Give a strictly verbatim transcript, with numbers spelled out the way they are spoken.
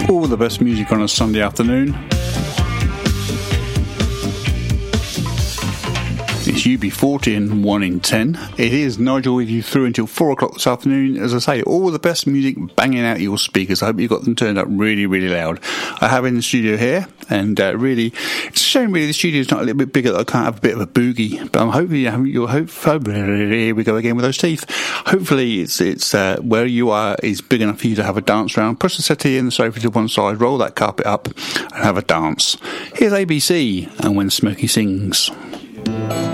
All the best music on a Sunday afternoon. It's U B forty and one in ten. It is Nigel with you through until four o'clock this afternoon. As I say, all the best music banging out your speakers. I hope you've got them turned up really, really loud. I have in the studio here, and uh, really, it's a shame really the studio's not a little bit bigger that I can't have a bit of a boogie. But I'm hoping you'll hope. Here we go again with those teeth. Hopefully, it's it's uh, where you are is big enough for you to have a dance around. Push the settee and the sofa to one side, roll that carpet up, and have a dance. Here's A B C and When Smokey Sings.